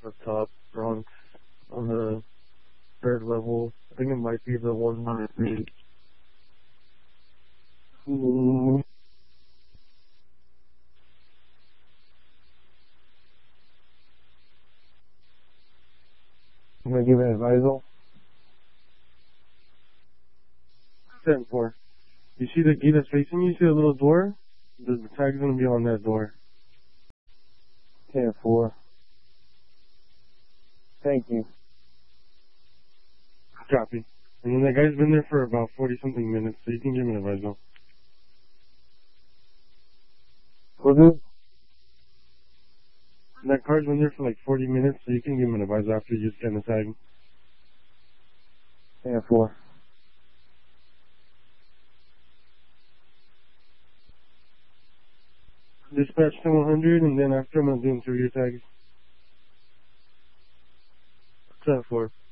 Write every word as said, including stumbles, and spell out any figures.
the top Bronx on the third level. I think it might be the one hundred feet. Mm. You want to give an advisal? ten four. You see the gate that's facing you? You see the little door? The, the tag's gonna be on that door. ten four. Thank you. Copy. And then that guy's been there for about forty something minutes, so you can give him an advisal. Will do. And that car's been there for like forty minutes, so you can give him an advisal after you scan the tag. ten four. Dispatch to one hundred, and then after I'm gonna do interior tags. ten four.